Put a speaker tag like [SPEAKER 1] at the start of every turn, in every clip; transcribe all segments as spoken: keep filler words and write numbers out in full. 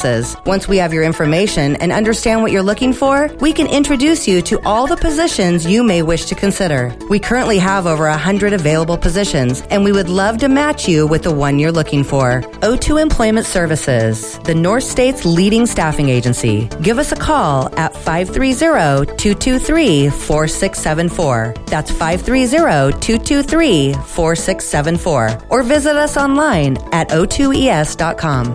[SPEAKER 1] Services. Once we have your information and understand what you're looking for, we can introduce you to all the positions you may wish to consider. We currently have over one hundred available positions, and we would love to match you with the one you're looking for. O two Employment Services, the North State's leading staffing agency. Give us a call at five three zero, two two three, four six seven four. That's five three zero, two two three, four six seven four. Or visit us online at o two e s dot com.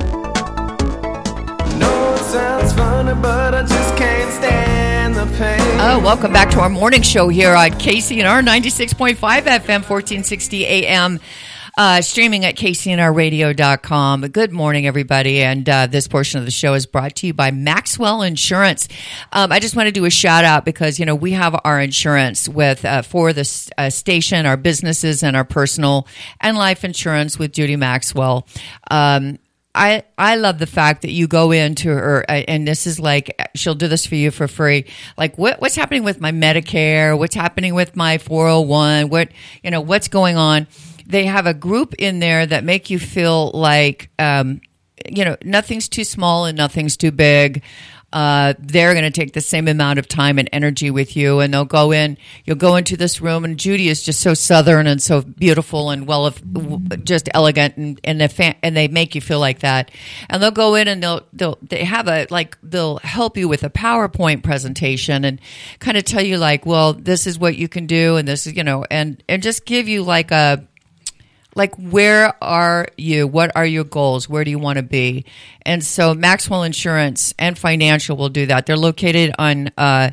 [SPEAKER 2] No, it sounds funny, but I just can't stand the pain.
[SPEAKER 3] Oh, welcome back to our morning show here on K C N R ninety-six point five F M, fourteen sixty A M. Uh, streaming at K C N R radio dot com. Good morning, everybody. And uh, this portion of the show is brought to you by Maxwell Insurance. Um, I just want to do a shout out because, you know, we have our insurance with uh, for the uh, station, our businesses, and our personal and life insurance with Judy Maxwell. Um, I, I love the fact that you go into her, uh, and this is like, she'll do this for you for free. Like, what, what's happening with my Medicare? What's happening with my four oh one? What, you know, what's going on? They have a group in there that make you feel like, um, you know, nothing's too small and nothing's too big. Uh, they're going to take the same amount of time and energy with you, and they'll go in, you'll go into this room, and Judy is just so Southern and so beautiful and well, just elegant, and, and, the fan, and they make you feel like that. And they'll go in and they'll, they'll, they have a, like, they'll help you with a PowerPoint presentation and kind of tell you like, well, this is what you can do. And this is, you know, and, and just give you like a, Like, where are you? What are your goals? Where do you want to be? And so Maxwell Insurance and Financial will do that. They're located on uh,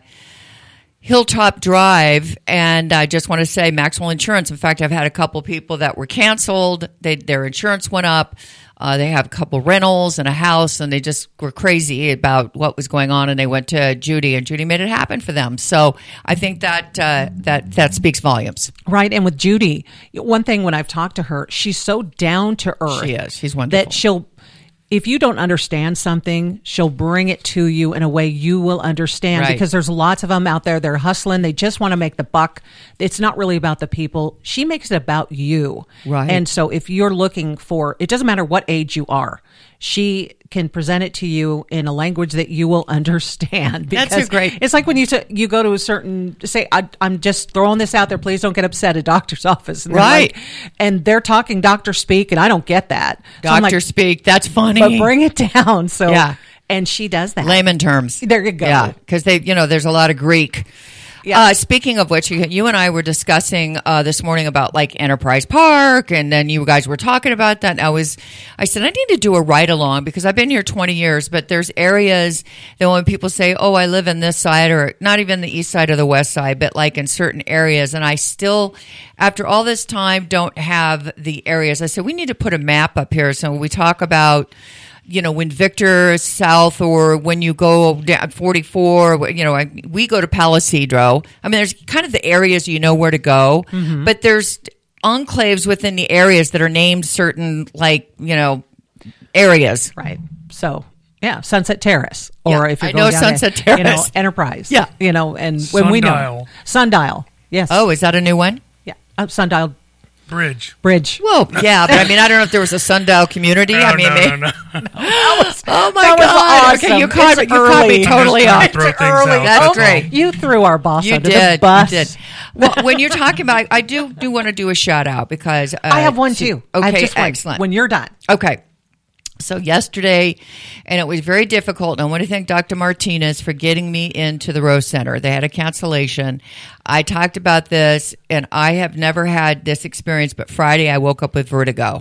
[SPEAKER 3] Hilltop Drive. And I just want to say Maxwell Insurance. In fact, I've had a couple people that were canceled. They, their insurance went up. Uh, they have a couple rentals and a house, and they just were crazy about what was going on. And they went to Judy, and Judy made it happen for them. So I think that uh, that that speaks volumes.
[SPEAKER 4] Right. And with Judy, one thing when I've talked to her, she's so down to earth.
[SPEAKER 3] She is. She's wonderful.
[SPEAKER 4] That she'll, if you don't understand something, she'll bring it to you in a way you will understand.
[SPEAKER 3] Right.
[SPEAKER 4] Because there's lots of them out there. They're hustling. They just want to make the buck. It's not really about the people. She makes it about you.
[SPEAKER 3] Right.
[SPEAKER 4] And so if you're looking for, it doesn't matter what age you are, she can present it to you in a language that you will understand.
[SPEAKER 3] That's a great.
[SPEAKER 4] It's like when you t- you go to a certain, say, I, I'm just throwing this out there. Please don't get upset at doctor's office. And
[SPEAKER 3] right.
[SPEAKER 4] Like, and they're talking doctor speak, and I don't get that. So
[SPEAKER 3] Doctor
[SPEAKER 4] like,
[SPEAKER 3] speak. That's funny.
[SPEAKER 4] but bring it down. So
[SPEAKER 3] yeah.
[SPEAKER 4] And she does that.
[SPEAKER 3] Layman terms.
[SPEAKER 4] There you go.
[SPEAKER 3] Yeah, because they, you know, there's a lot of Greek.
[SPEAKER 4] Yeah.
[SPEAKER 3] Uh, speaking of which, you, you and I were discussing uh, this morning about like Enterprise Park, and then you guys were talking about that. And I was, I said, I need to do a ride along because I've been here twenty years, but there's areas that when people say, oh, I live in this side, or not even the east side or the west side, but like in certain areas, and I still, after all this time, don't have the areas. I said, we need to put a map up here. So we talk about, you know, when Victor is south, or when you go down forty-four, you know, I, we go to Palisadro. I mean, there's kind of the areas you know where to go, mm-hmm. but there's enclaves within the areas that are named certain, like, you know, areas.
[SPEAKER 4] Right. So, yeah, Sunset Terrace. Or
[SPEAKER 3] yeah,
[SPEAKER 4] if you're
[SPEAKER 3] I
[SPEAKER 4] going
[SPEAKER 3] know
[SPEAKER 4] down
[SPEAKER 3] Sunset
[SPEAKER 4] to,
[SPEAKER 3] Terrace.
[SPEAKER 4] You know, Enterprise.
[SPEAKER 3] Yeah.
[SPEAKER 4] You know, and when we know.
[SPEAKER 5] Sundial.
[SPEAKER 4] Sundial. Yes.
[SPEAKER 3] Oh, is that a new one?
[SPEAKER 4] Yeah. Uh, Sundial
[SPEAKER 5] Bridge.
[SPEAKER 4] Bridge.
[SPEAKER 3] Well, yeah, but I mean, I don't know if there was a sundial community.
[SPEAKER 5] No,
[SPEAKER 3] I mean,
[SPEAKER 5] no,
[SPEAKER 3] maybe.
[SPEAKER 5] no, no.
[SPEAKER 3] That was, oh my
[SPEAKER 4] that was
[SPEAKER 3] God!
[SPEAKER 4] awesome.
[SPEAKER 3] Okay, you caught,
[SPEAKER 4] It's
[SPEAKER 3] you caught me
[SPEAKER 4] early.
[SPEAKER 3] totally
[SPEAKER 5] I'm
[SPEAKER 3] off.
[SPEAKER 5] just trying to throw
[SPEAKER 4] Early.
[SPEAKER 5] things out.
[SPEAKER 3] That's
[SPEAKER 5] all.
[SPEAKER 3] great.
[SPEAKER 4] You threw our boss
[SPEAKER 3] You
[SPEAKER 4] under
[SPEAKER 3] did.
[SPEAKER 4] the bus.
[SPEAKER 3] You did. Well, when you're talking about, I do do want to do a shout out because uh,
[SPEAKER 4] I have one too. I
[SPEAKER 3] Okay,
[SPEAKER 4] have just one.
[SPEAKER 3] excellent.
[SPEAKER 4] When you're done.
[SPEAKER 3] Okay. So yesterday, and it was very difficult, and I want to thank Doctor Martinez for getting me into the Rose Center. They had a cancellation. I talked about this, and I have never had this experience, but Friday I woke up with vertigo.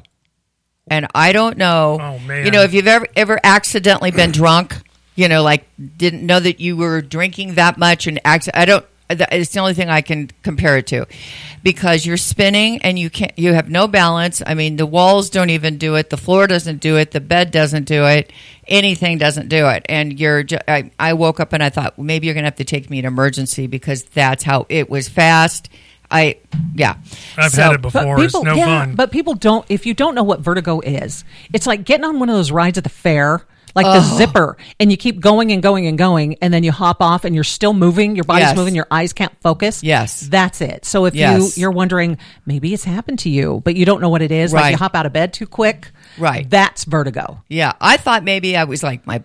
[SPEAKER 3] And I don't know,
[SPEAKER 5] Oh, man.
[SPEAKER 3] you know, if you've ever ever accidentally been drunk, you know, like didn't know that you were drinking that much, and acc- I don't, it's the only thing I can compare it to, because you're spinning and you can't, you have no balance. I mean, the walls don't even do it. The floor doesn't do it. The bed doesn't do it. Anything doesn't do it. And you're, ju- I, I woke up and I thought, well, maybe you're going to have to take me to emergency because that's how it was fast. I, yeah.
[SPEAKER 5] I've
[SPEAKER 3] So-
[SPEAKER 5] had it before. It's no
[SPEAKER 4] yeah,
[SPEAKER 5] fun.
[SPEAKER 4] But people don't, if you don't know what vertigo is, it's like getting on one of those rides at the fair, like the
[SPEAKER 3] Oh.
[SPEAKER 4] zipper, and you keep going and going and going, and then you hop off and you're still moving, your body's
[SPEAKER 3] Yes.
[SPEAKER 4] moving, your eyes can't focus.
[SPEAKER 3] Yes.
[SPEAKER 4] That's it. So if
[SPEAKER 3] Yes.
[SPEAKER 4] you, you're wondering, maybe it's happened to you, but you don't know what it is, like
[SPEAKER 3] Right.
[SPEAKER 4] you hop out of bed too quick.
[SPEAKER 3] Right.
[SPEAKER 4] That's vertigo.
[SPEAKER 3] Yeah, I thought maybe I was like my